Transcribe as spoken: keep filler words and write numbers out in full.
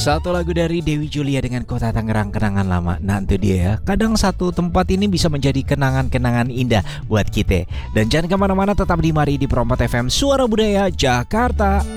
Satu lagu dari Dewi Julia dengan Kota Tangerang, kenangan lama. Nah itu dia ya, kadang satu tempat ini bisa menjadi kenangan-kenangan indah buat kita. Dan jangan kemana-mana, tetap di Mari di Promot F M, Suara Budaya Jakarta.